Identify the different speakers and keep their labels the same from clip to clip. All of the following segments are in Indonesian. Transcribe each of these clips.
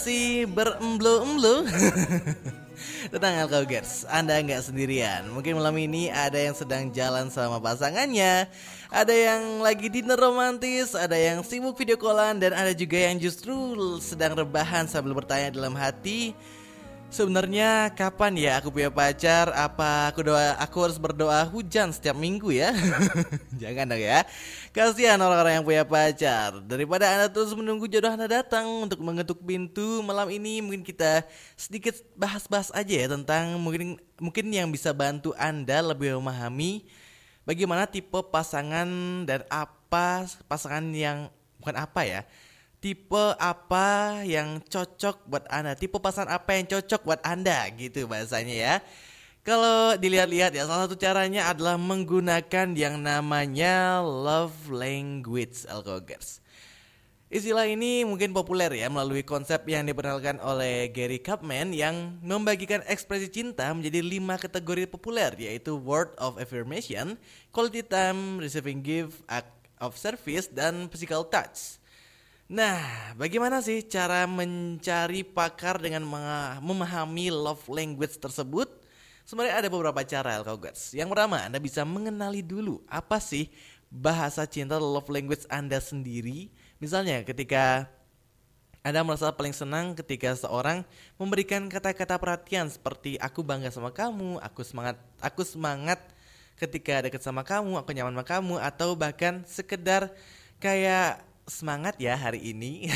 Speaker 1: Si beremblo-emblo. Tenang Alkogers, Anda nggak sendirian. Mungkin malam ini ada yang sedang jalan sama pasangannya, ada yang lagi dinner romantis, ada yang sibuk video callan, dan ada juga yang justru sedang rebahan sambil bertanya dalam hati, sebenarnya kapan ya aku punya pacar? Apa aku harus berdoa hujan setiap minggu ya? Jangan dong ya. Kasihan orang-orang yang punya pacar. Daripada Anda terus menunggu jodoh Anda datang untuk mengetuk pintu, malam ini mungkin kita sedikit bahas-bahas aja ya tentang mungkin yang bisa bantu Anda lebih memahami bagaimana tipe pasangan dan apa pasangan yang bukan apa ya. Tipe apa yang cocok buat Anda? Tipe pasangan apa yang cocok buat Anda? Gitu bahasanya ya. Kalau dilihat-lihat ya, salah satu caranya adalah menggunakan yang namanya love language, Alkogers. Istilah ini mungkin populer ya melalui konsep yang diperkenalkan oleh Gary Chapman yang membagikan ekspresi cinta menjadi 5 kategori populer, yaitu word of affirmation, quality time, receiving gift, act of service, dan physical touch. Nah, bagaimana sih cara mencari pakar dengan memahami love language tersebut? Sebenarnya ada beberapa cara, Alkogers. Yang pertama, Anda bisa mengenali dulu apa sih bahasa cinta love language Anda sendiri. Misalnya ketika Anda merasa paling senang ketika seorang memberikan kata-kata perhatian seperti aku bangga sama kamu, aku semangat ketika dekat sama kamu, aku nyaman sama kamu, atau bahkan sekedar kayak semangat ya hari ini.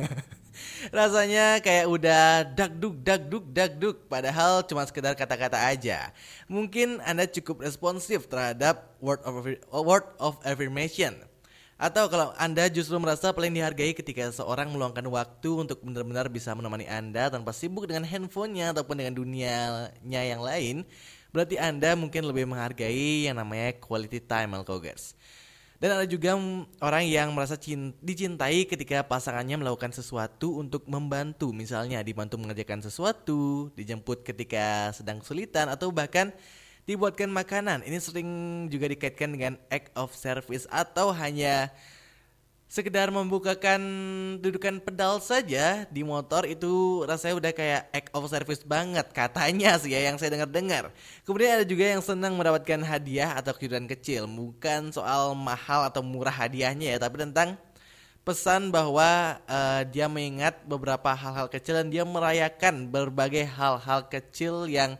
Speaker 1: Rasanya kayak udah dagduk padahal cuma sekedar kata-kata aja. Mungkin Anda cukup responsif terhadap word of affirmation. Atau kalau Anda justru merasa paling dihargai ketika seorang meluangkan waktu untuk benar-benar bisa menemani Anda tanpa sibuk dengan handphonenya ataupun dengan dunianya yang lain, berarti Anda mungkin lebih menghargai yang namanya quality time, Alkogers. Dan ada juga orang yang merasa dicintai ketika pasangannya melakukan sesuatu untuk membantu. Misalnya dibantu mengerjakan sesuatu, dijemput ketika sedang kesulitan, atau bahkan dibuatkan makanan. Ini sering juga dikaitkan dengan act of service atau hanya sekedar membukakan dudukan pedal saja di motor, itu rasanya udah kayak act of service banget katanya sih ya yang saya dengar-dengar. Kemudian ada juga yang senang mendapatkan hadiah atau kejutan kecil. Bukan soal mahal atau murah hadiahnya ya, tapi tentang pesan bahwa dia mengingat beberapa hal-hal kecil dan dia merayakan berbagai hal-hal kecil yang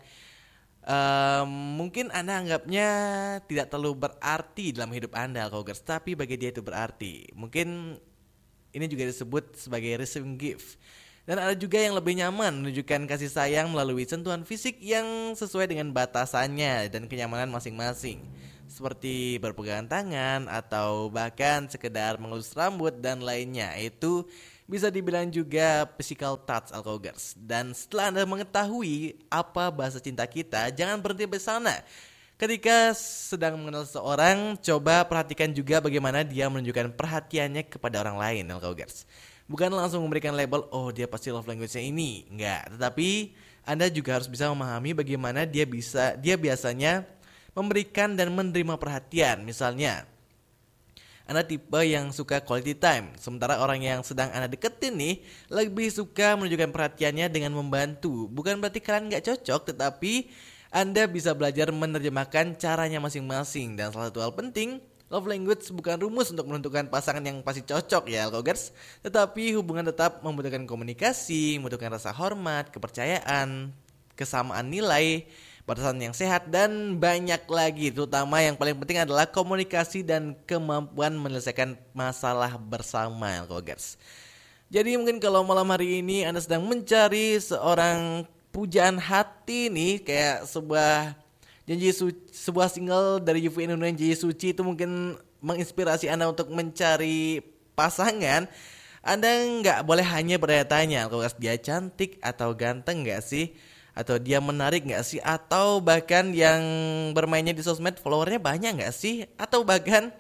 Speaker 1: mungkin Anda anggapnya tidak terlalu berarti dalam hidup Anda, Alkogers, tapi bagi dia itu berarti. Mungkin ini juga disebut sebagai receiving gift. Dan ada juga yang lebih nyaman menunjukkan kasih sayang melalui sentuhan fisik yang sesuai dengan batasannya dan kenyamanan masing-masing, seperti berpegangan tangan atau bahkan sekedar mengelus rambut dan lainnya. Itu bisa dibilang juga physical touch, Alkogers. Dan setelah Anda mengetahui apa bahasa cinta kita, jangan berhenti sampai sana. Ketika sedang mengenal seseorang, coba perhatikan juga bagaimana dia menunjukkan perhatiannya kepada orang lain, Alkogers. Bukan langsung memberikan label, oh dia pasti love language-nya ini. Enggak, tetapi Anda juga harus bisa memahami bagaimana dia biasanya memberikan dan menerima perhatian. Misalnya, Anda tipe yang suka quality time, sementara orang yang sedang Anda deketin nih lebih suka menunjukkan perhatiannya dengan membantu. Bukan berarti kalian gak cocok, tetapi Anda bisa belajar menerjemahkan caranya masing-masing. Dan salah satu hal penting, love language bukan rumus untuk menentukan pasangan yang pasti cocok ya, Alkogers. Tetapi hubungan tetap membutuhkan komunikasi, membutuhkan rasa hormat, kepercayaan, kesamaan nilai, batasan yang sehat, dan banyak lagi. Terutama yang paling penting adalah komunikasi dan kemampuan menyelesaikan masalah bersama, Alkogers. Jadi mungkin kalau malam hari ini Anda sedang mencari seorang pujaan hati nih, kayak sebuah single dari UV Indonesia, Janji Suci, itu mungkin menginspirasi Anda untuk mencari pasangan. Anda nggak boleh hanya bertanya-tanya, Alkogers, dia cantik atau ganteng nggak sih? Atau dia menarik gak sih? Atau bahkan yang bermainnya di sosmed followernya banyak gak sih? Atau bahkan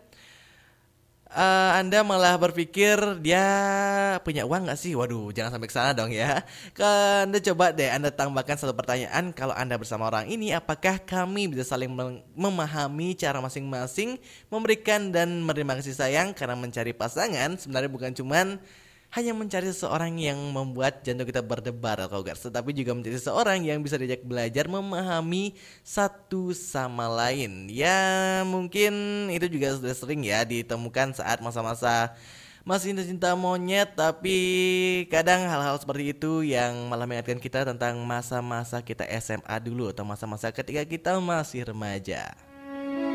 Speaker 1: Anda malah berpikir dia punya uang gak sih? Waduh, jangan sampai kesana dong ya. Anda coba deh Anda tambahkan satu pertanyaan. Kalau Anda bersama orang ini, apakah kami bisa saling memahami cara masing-masing memberikan dan menerima kasih sayang? Karena mencari pasangan sebenarnya bukan cuman hanya mencari seseorang yang membuat jantung kita berdebar Alkogers, tetapi juga mencari seseorang yang bisa diajak belajar memahami satu sama lain. Ya mungkin itu juga sudah sering ya ditemukan saat masa-masa masih cinta monyet, tapi kadang hal-hal seperti itu yang malah mengingatkan kita tentang masa-masa kita SMA dulu atau masa-masa ketika kita masih remaja.